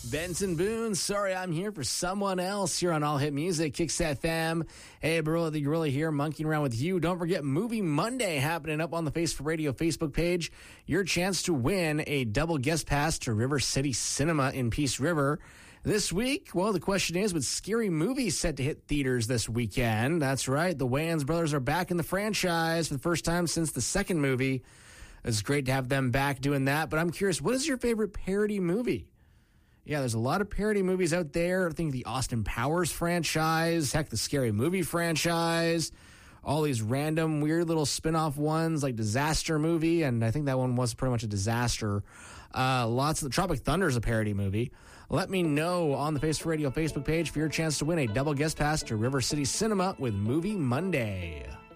Benson Boone, sorry I'm here for someone else here on All Hit Music, Kicks FM. Hey, bro, the Gorilla here, monkeying around with you. Don't forget Movie Monday happening up on the Face for Radio Facebook page. Your chance to win a double guest pass to River City Cinema in Peace River. This week, well, the question is, with Scary Movie set to hit theaters this weekend? That's right, the Wayans brothers are back in the franchise for the first time since the second movie. It's great to have them back doing that, but I'm curious, what is your favorite parody movie? Yeah, there's a lot of parody movies out there. I think the Austin Powers franchise, heck, the Scary Movie franchise, all these random weird little spin-off ones like Disaster Movie, and I think that one was pretty much a disaster. Lots of Tropic Thunder is a parody movie. Let me know on the Face for Radio Facebook page for your chance to win a double guest pass to River City Cinema with Movie Monday.